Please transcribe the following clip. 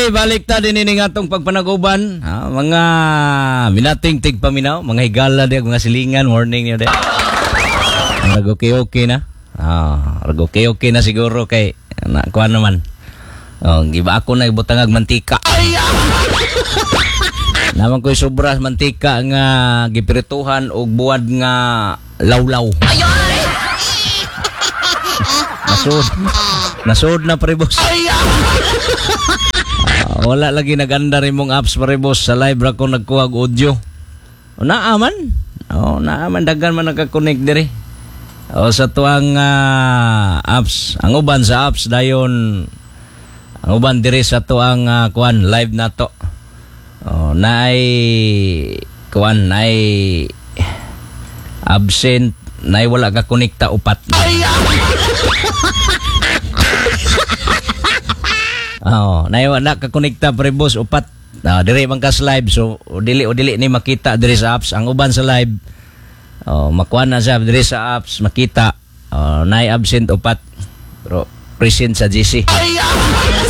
Balik ta din ini nga atong pagpanaguban. Mga minating tigpaminaw, mga higala di, mga silingan, morning niyo di. Rag-okay na. Rag-okay na siguro kay kuha naman. Giba ako na ibutangag mantika. Naman ko'y sobra mantika nga gipirituhan og buwad nga lawlaw. Nasud na prebos. Wala lagi naganda rin mong apps prebos sa live ra ko nagkuha og audio. Naaman. Naaman daghan man nakakonect diri. Sa tuang apps, ang uban sa apps dayon ang uban diri sa tuang kuan live nato. Naay kuan naay absent, naay wala ka konekta upat. Naay wala ka konekta prebos upat. Diri man kas live so dili ni makita diri sa apps. Ang uban sa live makuha na siya diri sa apps makita naay absent upat pero present sa GC.